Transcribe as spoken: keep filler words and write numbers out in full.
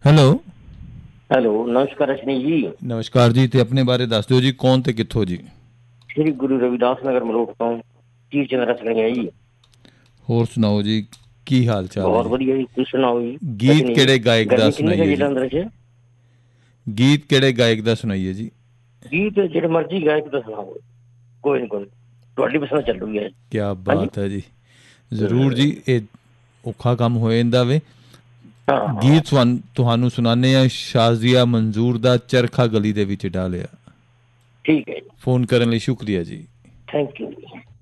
Hello. Hello, ਨਮਸਕਾਰ ਰਸ਼ਨੀ ਜੀ। ਨਮਸਕਾਰ ਜੀ। ਤੇ ਆਪਣੇ ਬਾਰੇ ਦੱਸ ਦਿਓ ਜੀ, ਕੌਣ ਤੇ ਕਿੱਥੋਂ ਜੀ? ਸ਼੍ਰੀ ਗੁਰੂ ਰਵਿਦਾਸ ਨਗਰ ਮਲੋਟ ਤੋਂ ਚੀਰ ਚੰਦ ਰਸਗਣੀਆਂ ਜੀ। ਹੋਰ ਸੁਣਾਓ ਜੀ, ਕੀ ਹਾਲ ਚਾਲ ਹੈ ਬਹੁਤ ਜੀ? ਵਧੀਆ ਜੀ, ਤੁਸੀਂ ਸੁਣਾਓ ਜੀ। ਗੀਤ ਰਜਨੀ ਜੀ, ਕਿਹੜੇ ਗਾਇਕ ਦਾ ਗਰਮੀ ਕਿੰਨੀ ਕੁ ਸੁਣਾਈਏ ਜੀ? ਜਲੰਧਰ 'ਚ? ਗੀਤ ਕਿਹੜੇ ਗਾਇਕ ਦਾ ਸੁਣਾਈਏ ਜੀ? ਗੀਤ ਜਿਹੜੇ ਮਰਜ਼ੀ ਗਾਇਕ ਦਾ ਸੁਣਾਓ, ਕੋਈ ਨਹੀਂ ਕੋਈ ਤੁਹਾਡੀ ਪਸੰਦ ਚੱਲੂਗੀ। ਕਿਆ ਹਾਂਜੀ। ਬਾਤ ਹੈ ਜੀ, ਜ਼ਰੂਰ ਜੀ। ਇਹ ਔਖਾ ਕੰਮ ਹੋ ਜਾਂਦਾ ਵੇ। ਹਾਂ ਹਾਂ, ਗੀਤ ਤੁਹਾਨੂੰ ਤੁਹਾਨੂੰ ਸੁਣਾਉਂਦੇ ਹਾਂ। ਸ਼ਾਜ਼ੀਆ ਮੰਜ਼ੂਰ ਦਾ ਚਰਖਾ ਗਲੀ ਦੇ ਵਿੱਚ ਡਾਲਿਆ। ਠੀਕ ਹੈ ਜੀ, ਫੋਨ ਕਰਨ ਲਈ ਸ਼ੁਕਰੀਆ ਜੀ। ਥੈਂਕ ਯੂ ਜੀ।